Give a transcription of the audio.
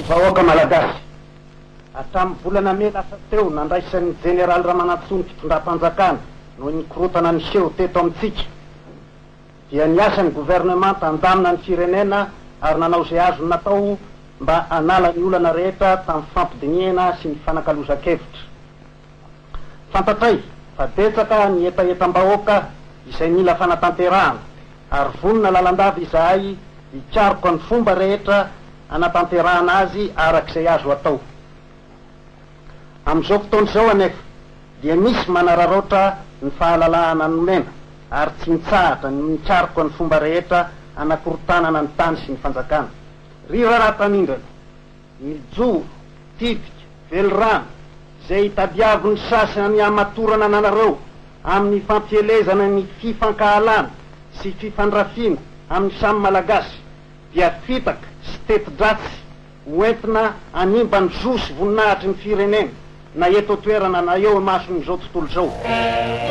Vahoaka malagasy, hatramin'ny volana May lasa teo nandraisan'ny Général Ramanantsoa ny fitondram-panjakana noho nikorotana niseho teto amintsika dia niasa ny gouvernement tandamina ny firenena ary nanao izay azony natao mba hanala ny olana rehetra tamin'ny fampidiniana sy ny fanakalozan-kevitra. Fantatray fa betsaka ny etaetam-bahoaka izay mila fanatanterahana ary vonona lalandava izahay hikariko ny fomba rehetra hanatanterahana azy arak'izay azo atao. Amin'izao fotoana izao anefa dia misy manararoatra ny fahalalahana nomena ary tsy mitsahatra ny mikariko ny fomba rehetra hanakorotanana ny tany sy ny fanjakana. Ry rahatanindrina, mijo, tipika, velorano izay hitadiavo ny sasany ny hamatorana anareo amin'ny fampielezana ny fifankahalana sy fifandrafina amin'ny samy malagasy dia fitaka sy teti-dratsy hoentina hanimba ny zo sy voninahitry ny firenena na eto toerana na eo mason'izao tontolo izao.